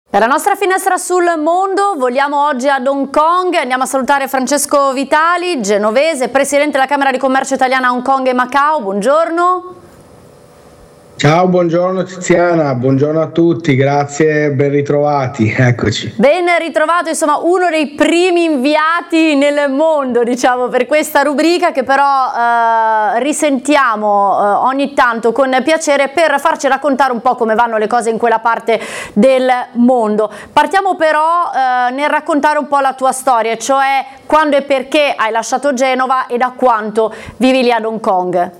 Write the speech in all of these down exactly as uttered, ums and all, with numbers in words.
Per la nostra finestra sul mondo voliamo oggi ad Hong Kong, andiamo a salutare Francesco Vitali, genovese, presidente della Camera di Commercio Italiana a Hong Kong e Macao, buongiorno. Ciao, buongiorno Tiziana, buongiorno a tutti, grazie, ben ritrovati, eccoci. Ben ritrovato, insomma uno dei primi inviati nel mondo, diciamo, per questa rubrica che però eh, risentiamo eh, ogni tanto con piacere per farci raccontare un po' come vanno le cose in quella parte del mondo. Partiamo però eh, nel raccontare un po' la tua storia, cioè quando e perché hai lasciato Genova e da quanto vivi lì ad Hong Kong.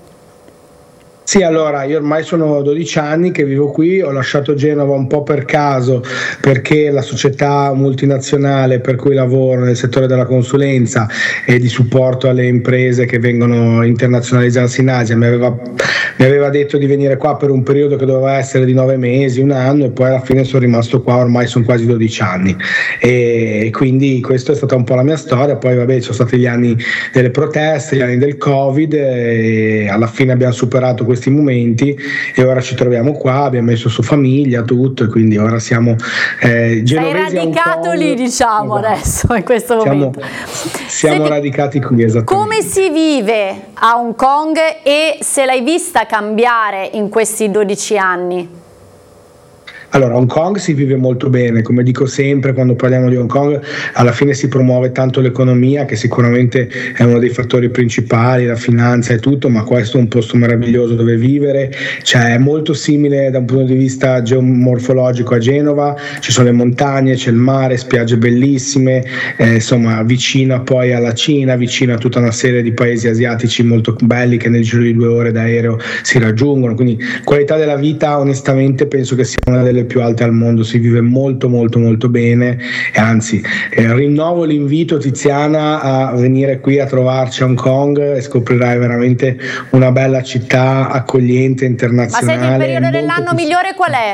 Sì, allora, io ormai sono dodici anni che vivo qui, ho lasciato Genova un po' per caso perché la società multinazionale per cui lavoro nel settore della consulenza e di supporto alle imprese che vengono a internazionalizzarsi in Asia mi aveva, mi aveva detto di venire qua per un periodo che doveva essere di nove mesi, un anno, e poi alla fine sono rimasto qua, ormai sono quasi dodici anni e quindi questa è stata un po' la mia storia. Poi vabbè, ci sono stati gli anni delle proteste, gli anni del Covid e alla fine abbiamo superato questi momenti e ora ci troviamo qua, abbiamo messo su famiglia, tutto, e quindi ora siamo eh, genovesi. Sei radicato lì, diciamo, esatto. Adesso in questo siamo, momento siamo Senti, radicati qui, esattamente. Come si vive a Hong Kong e se l'hai vista cambiare in questi dodici anni? Allora, Hong Kong si vive molto bene, come dico sempre quando parliamo di Hong Kong, alla fine si promuove tanto l'economia, che sicuramente è uno dei fattori principali, la finanza e tutto, ma questo è un posto meraviglioso dove vivere, cioè è molto simile da un punto di vista geomorfologico a Genova, ci sono le montagne, c'è il mare, spiagge bellissime, eh, insomma vicino poi alla Cina, vicino a tutta una serie di paesi asiatici molto belli che nel giro di due ore d'aereo si raggiungono, quindi qualità della vita onestamente penso che sia una delle più alte al mondo, si vive molto molto molto bene e anzi eh, rinnovo l'invito, Tiziana, a venire qui a trovarci a Hong Kong e scoprirai veramente una bella città accogliente, internazionale. Ma senti, il periodo dell'anno migliore qual è?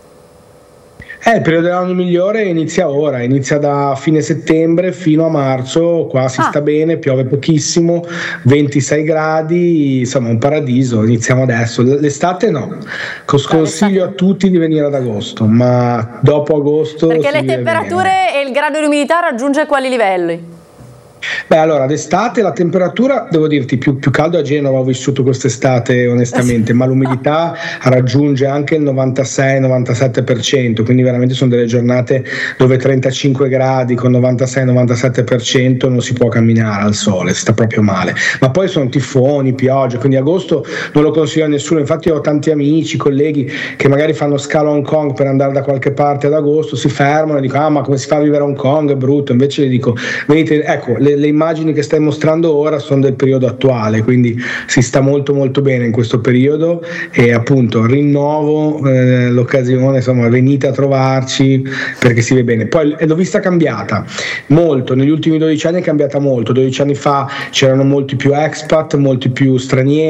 Eh, il periodo dell'anno migliore inizia ora, inizia da fine settembre fino a marzo, qua si ah. sta bene, piove pochissimo, ventisei gradi, insomma un paradiso, iniziamo adesso. L'estate no, sconsiglio a tutti di venire ad agosto, ma dopo agosto... Perché le temperature bene. E il grado di umidità raggiunge quali livelli? Beh, allora d'estate la temperatura, devo dirti, più, più caldo a Genova ho vissuto quest'estate onestamente, ma l'umidità raggiunge anche il novantasei novantasette per cento, quindi veramente sono delle giornate dove trentacinque gradi con novantasei novantasette per cento non si può camminare al sole, si sta proprio male, ma poi sono tifoni, piogge, quindi agosto non lo consiglio a nessuno. Infatti ho tanti amici, colleghi che magari fanno scalo a Hong Kong per andare da qualche parte ad agosto, si fermano e dicono ah ma come si fa a vivere a Hong Kong, è brutto, invece gli dico venite, ecco le, le immagini che stai mostrando ora sono del periodo attuale, quindi si sta molto molto bene in questo periodo e appunto rinnovo eh, l'occasione, insomma venite a trovarci perché si vede bene. Poi l'ho vista cambiata molto, negli ultimi dodici anni è cambiata molto, dodici anni fa c'erano molti più expat, molti più stranieri,